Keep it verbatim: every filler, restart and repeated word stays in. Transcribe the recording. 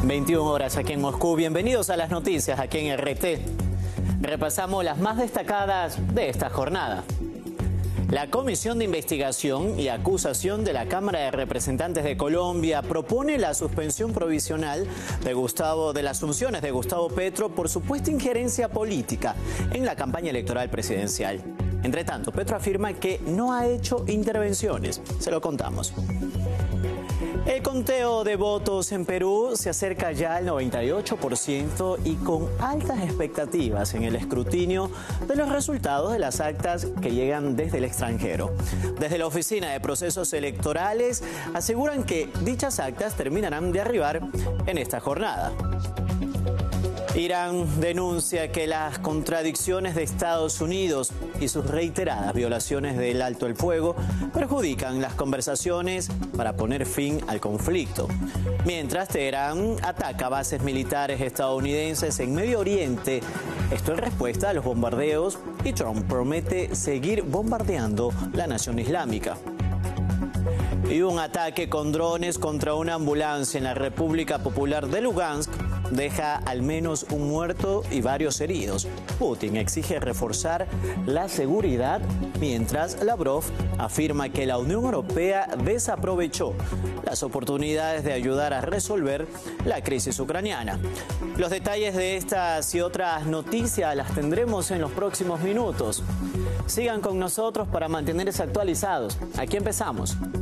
veintiuna horas aquí en Moscú. Bienvenidos a las noticias aquí en R T. Repasamos las más destacadas de esta jornada. La Comisión de Investigación y Acusación de la Cámara de Representantes de Colombia propone la suspensión provisional de Gustavo de las funciones de Gustavo Petro por supuesta injerencia política en la campaña electoral presidencial. Entre tanto, Petro afirma que no ha hecho intervenciones. Se lo contamos. El conteo de votos en Perú se acerca ya al noventa y ocho por ciento y con altas expectativas en el escrutinio de los resultados de las actas que llegan desde el extranjero. Desde la Oficina de Procesos Electorales aseguran que dichas actas terminarán de arribar en esta jornada. Irán denuncia que las contradicciones de Estados Unidos y sus reiteradas violaciones del alto el fuego perjudican las conversaciones para poner fin al conflicto. Mientras, Teherán ataca bases militares estadounidenses en Medio Oriente, esto en respuesta a los bombardeos, y Trump promete seguir bombardeando la nación islámica. Y un ataque con drones contra una ambulancia en la República Popular de Lugansk deja al menos un muerto y varios heridos. Putin exige reforzar la seguridad, mientras Lavrov afirma que la Unión Europea desaprovechó las oportunidades de ayudar a resolver la crisis ucraniana. Los detalles de estas y otras noticias las tendremos en los próximos minutos. Sigan con nosotros para mantenerse actualizados. Aquí empezamos.